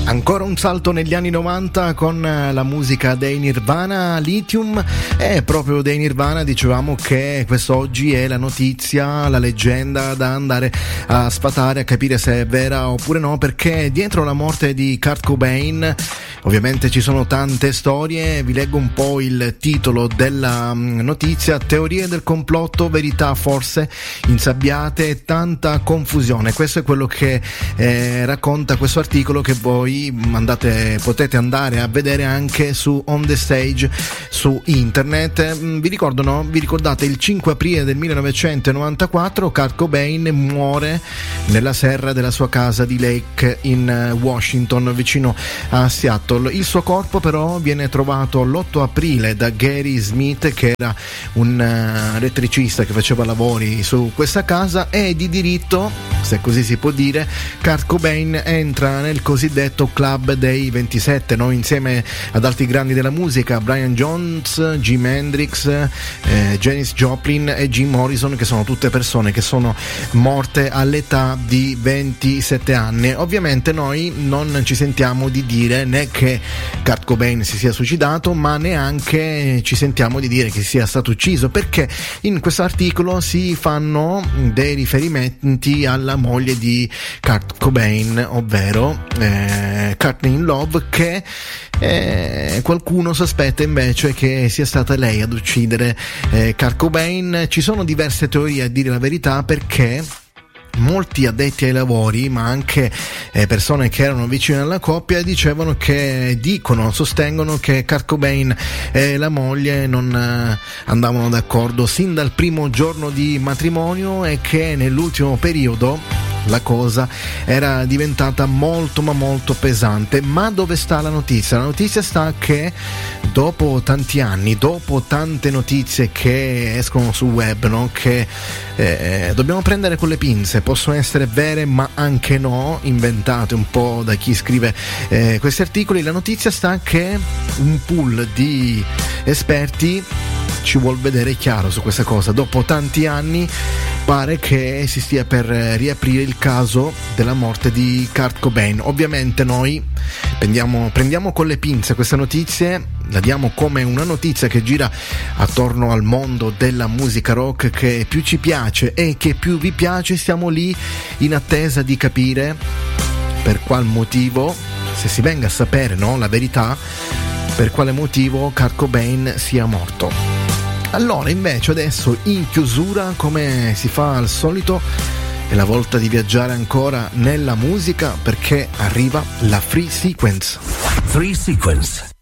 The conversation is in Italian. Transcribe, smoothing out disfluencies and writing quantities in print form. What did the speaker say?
Ancora un salto negli anni 90 con la musica dei Nirvana, Lithium. E proprio dei Nirvana dicevamo che quest'oggi è la notizia, la leggenda da andare a sfatare, a capire se è vera oppure no, perché dietro la morte di Kurt Cobain ovviamente ci sono tante storie. Vi leggo un po' il titolo della notizia: teorie del complotto, verità forse insabbiate e tanta confusione. Questo è quello che racconta questo articolo, che voi potete andare a vedere anche su On The Stage su internet. Vi ricordate il 5 aprile del 1994 Kurt Cobain muore nella serra della sua casa di Lake in Washington, vicino a Seattle. Il suo corpo però viene trovato l'8 aprile da Gary Smith, che era un elettricista che faceva lavori su questa casa, e di diritto, se così si può dire, Kurt Cobain entra nel cosiddetto Club dei 27, no? Insieme ad altri grandi della musica, Brian Jones, Jimi Hendrix, Janis Joplin e Jim Morrison, che sono tutte persone che sono morte all'età di 27 anni. Ovviamente noi non ci sentiamo di dire né che Kurt Cobain si sia suicidato, ma neanche ci sentiamo di dire che sia stato ucciso, perché in questo articolo si fanno dei riferimenti alla moglie di Kurt Cobain, ovvero Courtney Love, che qualcuno sospetta invece che sia stata lei ad uccidere Kurt Cobain. Ci sono diverse teorie, a dire la verità, perché molti addetti ai lavori, ma anche persone che erano vicine alla coppia, sostengono che Kurt Cobain e la moglie non andavano d'accordo sin dal primo giorno di matrimonio, e che nell'ultimo periodo la cosa era diventata molto ma molto pesante. Ma dove sta la notizia? La notizia sta che dopo tanti anni, dopo tante notizie che escono sul web, no? Che dobbiamo prendere con le pinze, possono essere vere ma anche no, inventate un po' da chi scrive questi articoli. La notizia sta che un pool di esperti ci vuol vedere chiaro su questa cosa. Dopo tanti anni pare che si stia per riaprire il caso della morte di Kurt Cobain. Ovviamente noi prendiamo con le pinze queste notizie, la diamo come una notizia che gira attorno al mondo della musica rock, che più ci piace e che più vi piace. Stiamo lì in attesa di capire per qual motivo, se si venga a sapere, no, la verità, per quale motivo Kurt Cobain sia morto. Allora, invece, adesso in chiusura, come si fa al solito, è la volta di viaggiare ancora nella musica, perché arriva la Free Sequence. Free Sequence.